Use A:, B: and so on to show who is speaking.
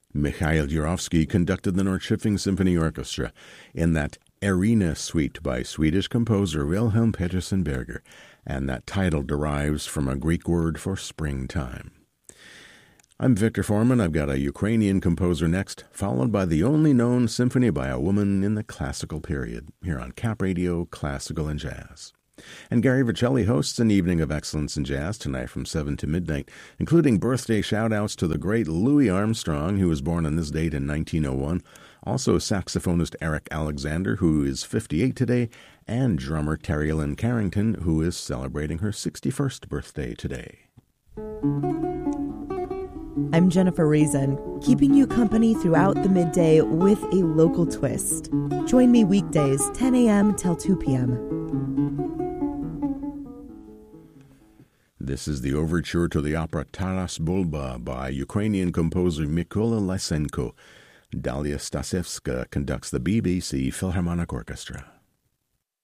A: Mikhail Jurovsky conducted the Norrköping Symphony Orchestra in that Arena Suite by Swedish composer Wilhelm Petersen Berger, and that title derives from a Greek word for springtime. I'm Victor Foreman. I've got a Ukrainian composer next, followed by the only known symphony by a woman in the classical period, here on Cap Radio Classical and Jazz. And Gary Vercelli hosts an evening of excellence in jazz tonight from 7 to midnight, including birthday shout-outs to the great Louis Armstrong, who was born on this date in 1901, also saxophonist Eric Alexander, who is 58 today, and drummer Terry Lynn Carrington, who is celebrating her 61st birthday today.
B: I'm Jennifer Reason, keeping you company throughout the midday with a local twist. Join me weekdays, 10 a.m. till 2 p.m.
A: This is the overture to the opera Taras Bulba by Ukrainian composer Mykola Lysenko. Dalia Stasevska conducts the BBC Philharmonic Orchestra.